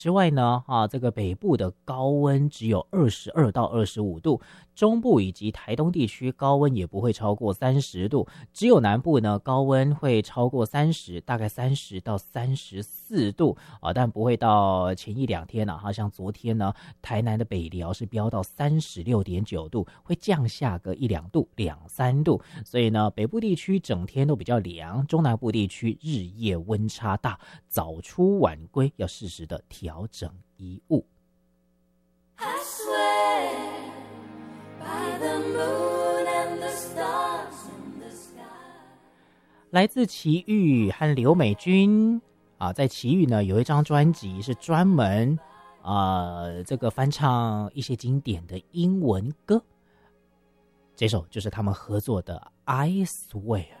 之外呢，这个北部的高温只有22到25度，中部以及台东地区高温也不会超过30度，只有南部呢高温会超过30，大概30到34度但不会到前一两天像昨天呢，台南的北寮是飙到36.9度，会降下个1-2度、2-3度，所以呢，北部地区整天都比较凉，中南部地区日夜温差大，早出晚归要适时的调整衣物。 I swear by the moon and the stars in the sky。 来自齐豫和刘美君在齐豫呢有一张专辑是专门这个翻唱一些经典的英文歌，这首就是他们合作的 I Swear。